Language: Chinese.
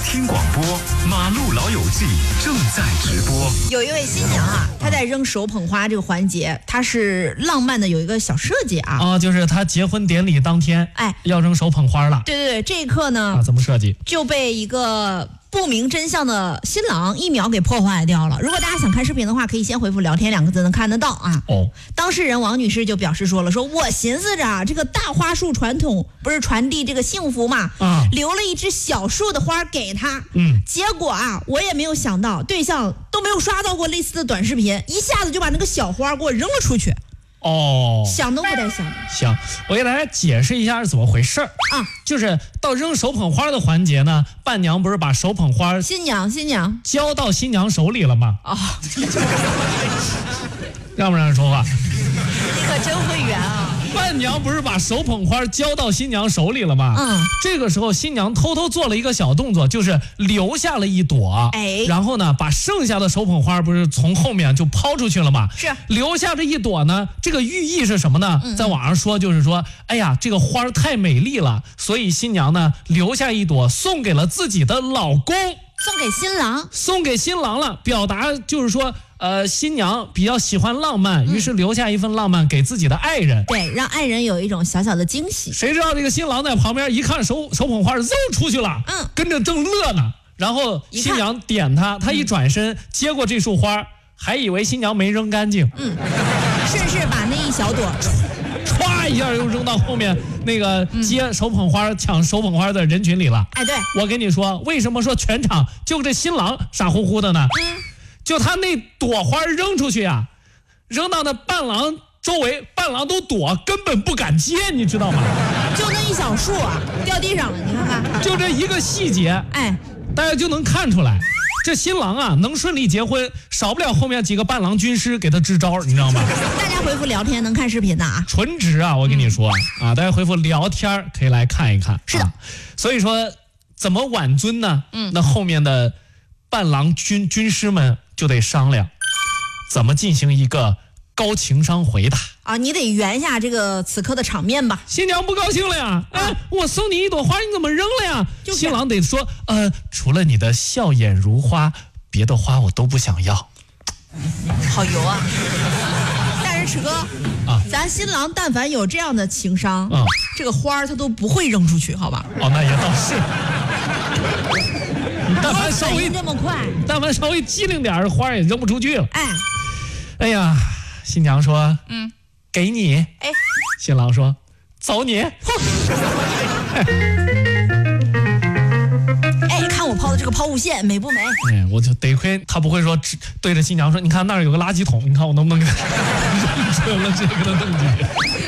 听广播，马路老友记正在直播。 有一位新娘啊，她在扔手捧花这个环节，她是浪漫的有一个小设计啊。 就是她结婚典礼当天，要扔手捧花了。 对，这一刻呢， 怎么设计？ 就被一个不明真相的新郎一秒给破坏掉了。如果大家想看视频的话，可以先回复聊天2个字能看得到啊。当事人王女士就表示说我寻思着这个大花束传统不是传递这个幸福嘛，留了一只小树的花给他，结果啊，我也没有想到对象都没有刷到过类似的短视频，一下子就把那个小花给我扔了出去。想都不带想的。 行，我给大家解释一下是怎么回事啊。就是到扔手捧花的环节呢，伴娘不是把手捧花新娘交到新娘手里了吗？让不让人说话？ 你可真会圆啊！ 伴娘不是把手捧花交到新娘手里了吗？这个时候新娘偷偷做了一个小动作，就是留下了一朵，然后呢，把剩下的手捧花不是从后面就抛出去了吗？ 是留下这一朵呢，这个寓意是什么呢？在网上说就是说，哎呀，这个花太美丽了，所以新娘呢留下一朵送给了自己的老公，送给新郎了，表达就是说。新娘比较喜欢浪漫，于是留下一份浪漫给自己的爱人， 对，让爱人有一种小小的惊喜。 谁知道这个新郎在旁边一看手捧花扔出去了，跟着正乐呢，然后新娘点他一转身接过这束花，还以为新娘没扔干净， 顺势把那一小朵歘一下又扔到后面那个接手捧花抢手捧花的人群里了。 对， 我跟你说，为什么说全场就这新郎傻乎乎的呢？就他那朵花扔出去啊，扔到那伴郎周围，伴郎都躲，根本不敢接，你知道吗？ 就那一小束啊，掉地上了，你看看， 就这一个细节，大家就能看出来，这新郎啊能顺利结婚，少不了后面几个伴郎军师给他支招，你知道吗？ 大家回复聊天能看视频的啊， 纯值啊，我跟你说啊，大家回复聊天可以来看一看。 是的， 所以说怎么挽尊呢？那后面的伴郎军师们就得商量怎么进行一个高情商回答啊！你得圆一下这个此刻的场面吧。 新娘不高兴了呀，我送你一朵花，你怎么扔了呀？新郎得说，除了你的笑眼如花，别的花我都不想要。 好油啊！但是池哥咱新郎但凡有这样的情商，这个花他都不会扔出去，好吧？ 那也倒是。但凡稍微这么快， 但凡稍微机灵点，花也扔不出去了。哎呀，新娘说，给你。新郎说，走你。 看我抛的这个抛物线美不美？ 我就得亏他不会说对着新娘说，你看那儿有个垃圾桶，你看我能不能扔出了这个的动静。